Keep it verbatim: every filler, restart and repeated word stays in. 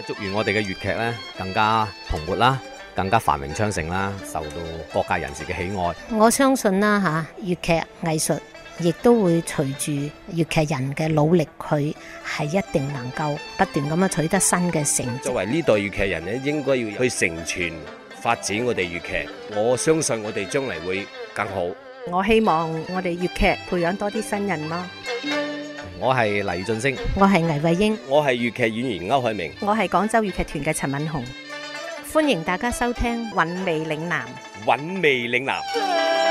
祝願我哋嘅粵劇咧更加蓬勃啦，更加繁榮昌盛啦，受到各界人士嘅喜愛。 我相信啦嚇，粵劇藝術亦都會隨住粵劇人嘅努力，佢係一定能夠不斷咁樣取得新嘅成績。 作為呢代粵劇人咧，應該要去承傳發展我哋粵劇。我相信我哋將嚟會更好。 我希望我哋粵劇培養多啲新人咯。 我係黎俊升， 我係倪慧英， 我係粵劇演員歐海明， 我係廣州粵劇團嘅陳敏雄。 歡迎大家收聽韻味嶺南。 韻味嶺南。